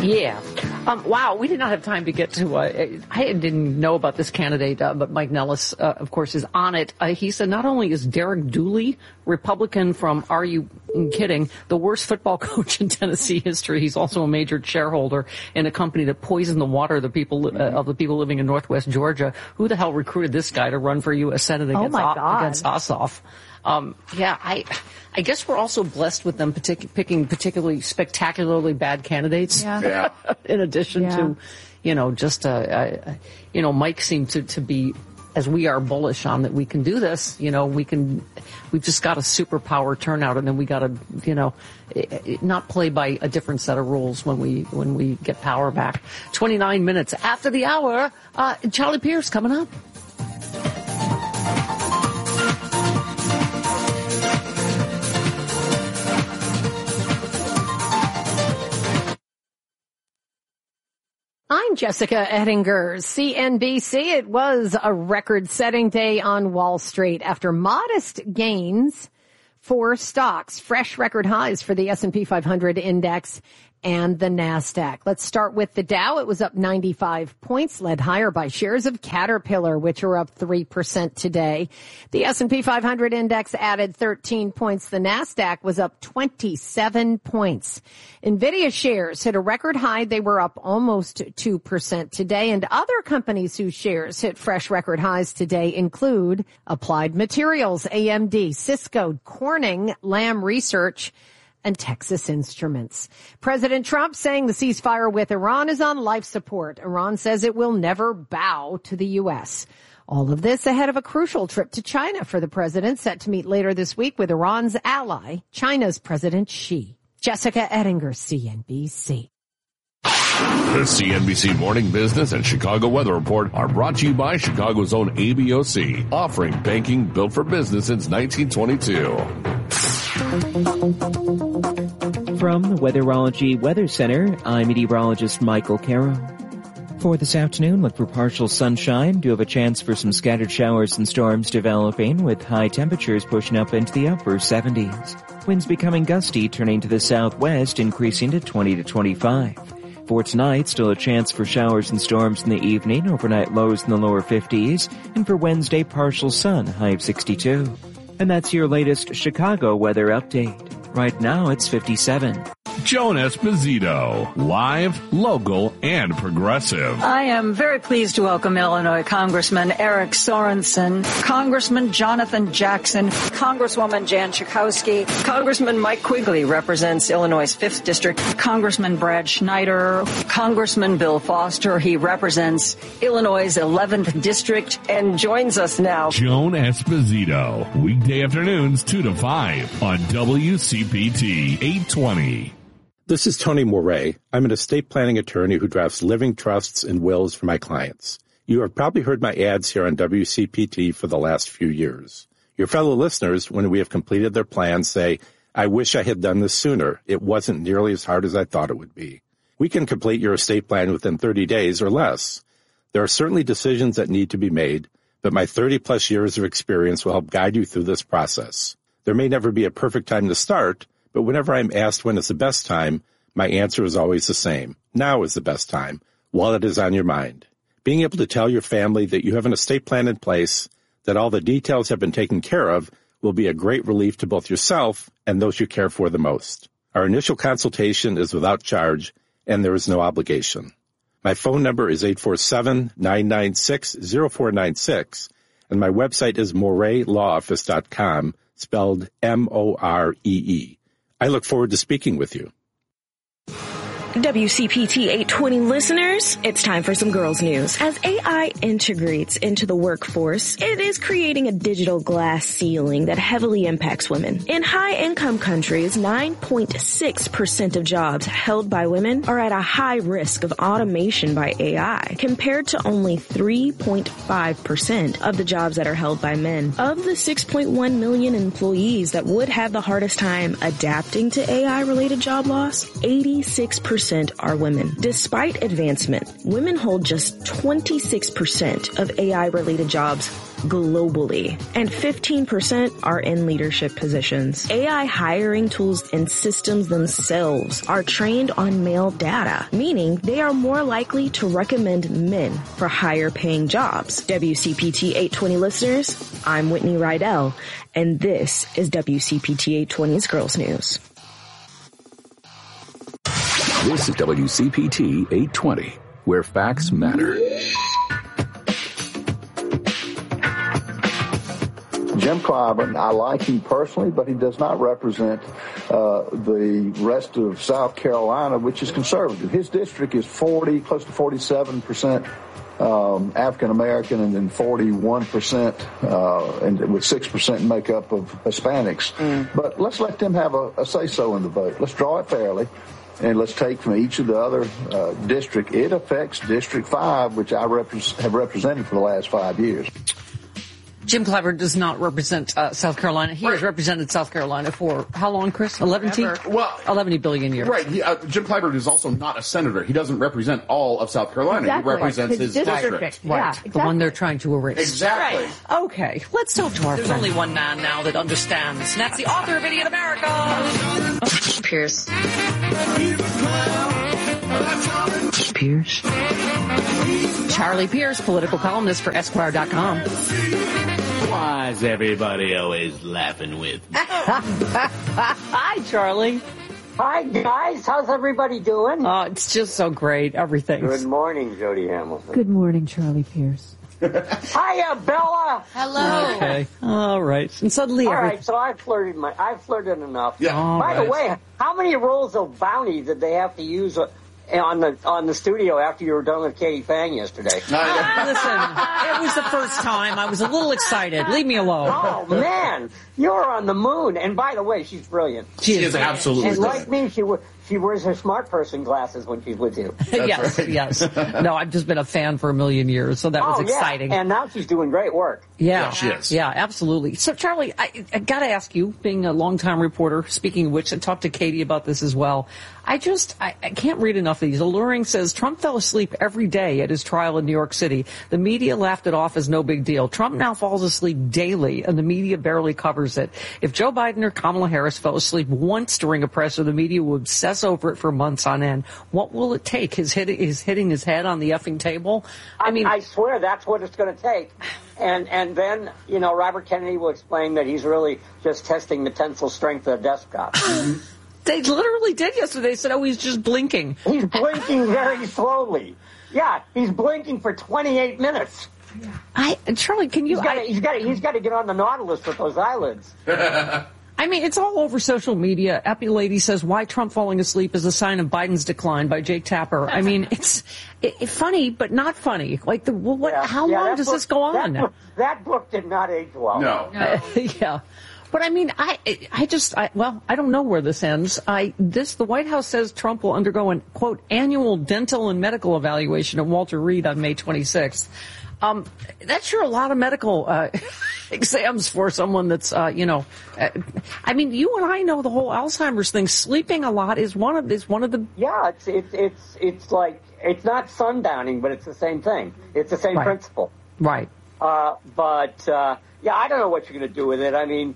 Yeah. Wow, we did not have time to get to, I didn't know about this candidate, but Mike Nellis, of course, is on it. He said not only is Derek Dooley, Republican from Are You Kidding, the worst football coach in Tennessee history, he's also a major shareholder in a company that poisoned the water of the people living in Northwest Georgia. Who the hell recruited this guy to run for U.S. Senate against Ossoff? I guess we're also blessed with them picking particularly spectacularly bad candidates. Yeah. In addition to, Mike seemed to be, as we are bullish on that we can do this, we've just got a superpower turnout, and then we got to, not play by a different set of rules when we get power back. 29 minutes after the hour, Charlie Pierce coming up. I'm Jessica Ettinger, CNBC. It was a record-setting day on Wall Street after modest gains for stocks, fresh record highs for the S&P 500 index and the NASDAQ. Let's start with the Dow. It was up 95 points, led higher by shares of Caterpillar, which are up 3% today. The S&P 500 index added 13 points. The NASDAQ was up 27 points. NVIDIA shares hit a record high. They were up almost 2% today. And other companies whose shares hit fresh record highs today include Applied Materials, AMD, Cisco, Corning, Lam Research, and Texas Instruments. President Trump saying the ceasefire with Iran is on life support. Iran says it will never bow to the U.S. All of this ahead of a crucial trip to China for the president, set to meet later this week with Iran's ally, China's President Xi. Jessica Ettinger, CNBC. The CNBC Morning Business and Chicago Weather Report are brought to you by Chicago's own ABOC, offering banking built for business since 1922. From the Weatherology Weather Center, I'm meteorologist Michael Carroll. For this afternoon, look for partial sunshine. Do have a chance for some scattered showers and storms developing, with high temperatures pushing up into the upper 70s. Winds becoming gusty, turning to the southwest, increasing to 20 to 25. For tonight, still a chance for showers and storms in the evening, overnight lows in the lower 50s, and for Wednesday, partial sun, high of 62. And that's your latest Chicago weather update. Right now, it's 57. Joan Esposito, live, local, and progressive. I am very pleased to welcome Illinois Congressman Eric Sorensen, Congressman Jonathan Jackson, Congresswoman Jan Schakowsky, Congressman Mike Quigley represents Illinois' 5th District, Congressman Brad Schneider, Congressman Bill Foster, he represents Illinois' 11th District, and joins us now. Joan Esposito, weekday afternoons 2 to 5 on WCPT 820. This is Tony Moret. I'm an estate planning attorney who drafts living trusts and wills for my clients. You have probably heard my ads here on WCPT for the last few years. Your fellow listeners, when we have completed their plans, say, I wish I had done this sooner. It wasn't nearly as hard as I thought it would be. We can complete your estate plan within 30 days or less. There are certainly decisions that need to be made, but my 30-plus years of experience will help guide you through this process. There may never be a perfect time to start, but whenever I'm asked when is the best time, my answer is always the same. Now is the best time, while it is on your mind. Being able to tell your family that you have an estate plan in place, that all the details have been taken care of, will be a great relief to both yourself and those you care for the most. Our initial consultation is without charge, and there is no obligation. My phone number is 847-996-0496, and my website is moretlawoffice.com, spelled M-O-R-E-E. I look forward to speaking with you. WCPT 820 listeners, it's time for some girls news. As AI integrates into the workforce, it is creating a digital glass ceiling that heavily impacts women. In high-income countries, 9.6% of jobs held by women are at a high risk of automation by AI, compared to only 3.5% of the jobs that are held by men. Of the 6.1 million employees that would have the hardest time adapting to AI-related job loss, 86% 40% are women. Despite advancement, women hold just 26% of AI-related jobs globally, and 15% are in leadership positions. AI hiring tools and systems themselves are trained on male data, meaning they are more likely to recommend men for higher paying jobs. WCPT 820 listeners, I'm Whitney Rydell, and this is WCPT 820's Girls News. This is WCPT 820, where facts matter. Jim Clyburn, I like him personally, but he does not represent the rest of South Carolina, which is conservative. His district is close to 47% African American, and then 41%, and with 6% makeup of Hispanics. But let's let them have a say-so in the vote. Let's draw it fairly. And let's take from each of the other district. It affects District 5, which I have represented for the last 5 years. Jim Clyburn does not represent South Carolina. He has represented South Carolina for how long, Chris? 11 billion years. Right. Jim Clyburn is also not a senator. He doesn't represent all of South Carolina. Exactly. He represents his district. Right. Yeah, exactly. The one they're trying to erase. Exactly. Right. Okay. Let's talk to our There's friend. only one man now that understands, and that's the author of Idiot America, Pierce. Charlie Pierce, political columnist for Esquire.com. Why is everybody always laughing with me? Hi, Charlie. Hi, guys. How's everybody doing? It's just so great. Everything. Good morning, Jody Hamilton. Good morning, Charlie Pierce. Hiya, Bella. Hello. Okay. All right. And suddenly, all right. So I flirted enough. Yeah. By the way, how many rolls of Bounty did they have to use on the studio after you were done with Katie Fang yesterday? Listen, it was the first time. I was a little excited. Leave me alone. Oh man, you're on the moon. And by the way, she's brilliant. She is absolutely and brilliant. like me, she wears her smart person glasses when she's with you. Yes, right. Yes. No, I've just been a fan for a million years, so that was exciting. And now she's doing great work. Yeah, she is. Yeah, absolutely. So, Charlie, I got to ask you, being a longtime reporter, speaking of which, I talked to Katie about this as well. I can't read enough of these. Alluring says Trump fell asleep every day at his trial in New York City. The media laughed it off as no big deal. Trump now falls asleep daily, and the media barely covers it. If Joe Biden or Kamala Harris fell asleep once during a presser, the media would obsess over it for months on end. What will it take? His hitting his head on the effing table? I mean, I swear that's what it's going to take. And then, Robert Kennedy will explain that he's really just testing the tensile strength of the desktop. They literally did yesterday. They said, he's just blinking. He's blinking very slowly. Yeah, he's blinking for 28 minutes. Charlie, can you... He's got to get on the Nautilus with those eyelids. I mean, it's all over social media. Epi Lady says, why Trump falling asleep is a sign of Biden's decline by Jake Tapper. I mean, it's funny, but not funny. Like, how long does this go on? That book did not age well. No. Yeah. But I mean, I don't know where this ends. The White House says Trump will undergo an, quote, annual dental and medical evaluation at Walter Reed on May 26th. That's sure a lot of medical exams for someone that's, I mean, you and I know the whole Alzheimer's thing. Sleeping a lot is one of the. Yeah, it's like, it's not sundowning, but it's the same thing. It's the same principle. Right. I don't know what you're going to do with it. I mean,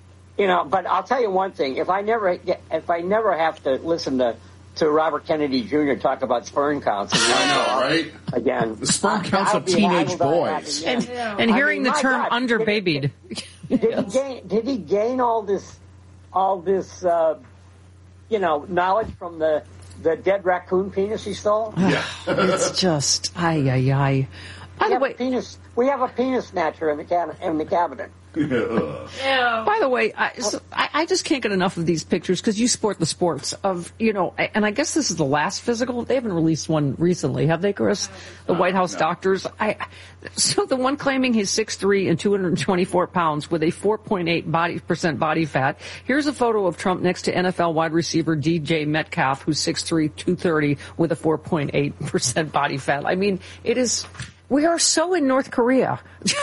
but I'll tell you one thing. If I never have to listen to Robert Kennedy Jr. talk about sperm counts. I know, right? Again. The sperm counts of teenage boys. And hearing the term underbabied. Did he gain all this knowledge from the dead raccoon penis he stole? Yeah. It's just, By the way, we have a penis snatcher in the cabinet. By the way, I just can't get enough of these pictures because you sport the sports of, and I guess this is the last physical. They haven't released one recently, have they, Chris? The White House doctors. So the one claiming he's 6'3" and 224 pounds with a 4.8% body fat. Here's a photo of Trump next to NFL wide receiver DJ Metcalf, who's 6'3", 230 with a 4.8% body fat. I mean, it is. We are so in North Korea.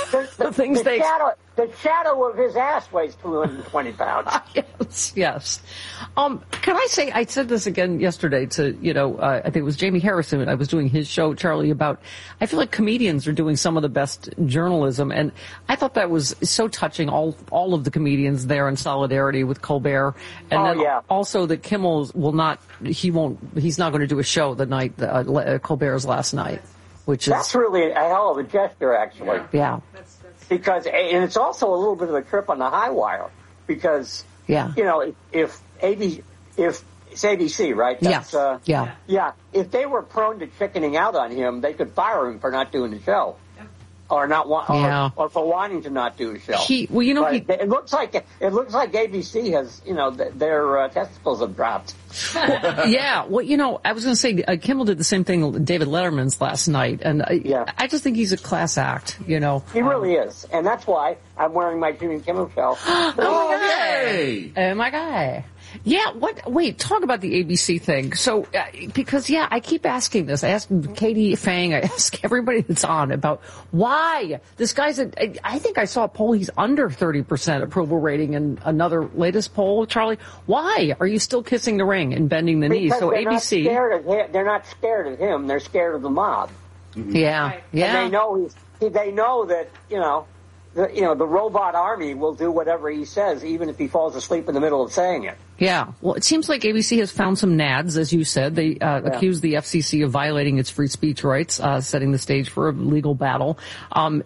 The shadow of his ass weighs 220 pounds. Yes. Can I say, I said this again yesterday to, I think it was Jamie Harrison, and I was doing his show, Charlie, about, I feel like comedians are doing some of the best journalism, and I thought that was so touching, all of the comedians there in solidarity with Colbert, and also that Kimmel he's not going to do a show the night, Colbert's last night, That's really a hell of a gesture, actually. Yeah. Because, and it's also a little bit of a trip on the high wire, because, if it's ABC, right? That's, if they were prone to chickening out on him, they could fire him for not doing the show. Or or for wanting to not do the show. It looks like ABC has, their testicles have dropped. I was going to say Kimmel did the same thing David Letterman's last night, and I just think he's a class act. He really is, and that's why I'm wearing my Jimmy Kimmel show. Oh my guy. Yeah, wait, talk about the ABC thing. So, because, I keep asking this. I ask Katie Fang, I ask everybody that's on about why this guy's I think I saw a poll, he's under 30% approval rating in another latest poll, Charlie. Why are you still kissing the ring and bending the knee? So ABC. They're not scared of him, they're scared of the mob. Yeah. And they know that, the robot army will do whatever he says, even if he falls asleep in the middle of saying it. Yeah. Well, it seems like ABC has found some nads, as you said. They accused the FCC of violating its free speech rights, setting the stage for a legal battle.